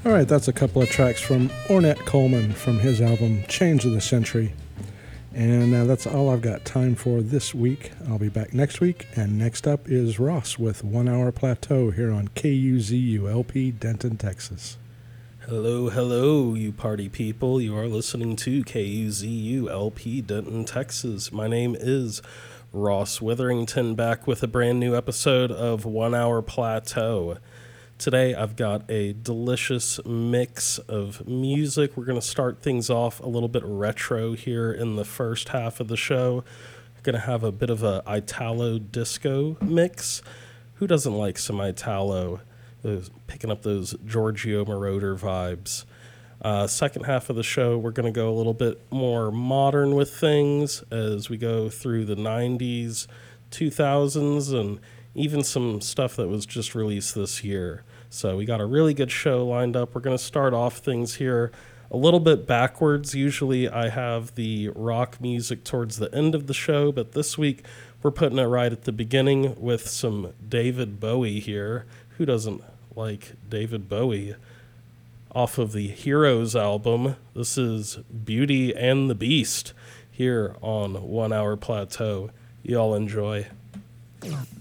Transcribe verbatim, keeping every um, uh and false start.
All right, that's a couple of tracks from Ornette Coleman from his album Change of the Century. And uh, that's all I've got time for this week. I'll be back next week. And next up is Ross with One Hour Plateau here on K U Z U L P Denton, Texas. Hello, hello, you party people. You are listening to K U Z U L P Denton, Texas. My name is Ross Witherington, back with a brand new episode of One Hour Plateau. Today I've got a delicious mix of music. We're going to start things off a little bit retro here in the first half of the show. We're going to have a bit of a Italo disco mix. Who doesn't like some Italo? Those, picking up those Giorgio Moroder vibes. Uh, second half of the show, we're going to go a little bit more modern with things as we go through the nineties, two thousands, and even some stuff that was just released this year. So we got a really good show lined up. We're going to start off things here a little bit backwards. Usually I have the rock music towards the end of the show, but this week we're putting it right at the beginning with some David Bowie here. Who doesn't like David Bowie? Off of the Heroes album, this is Beauty and the Beast here on One Hour Plateau. Y'all enjoy. Yeah.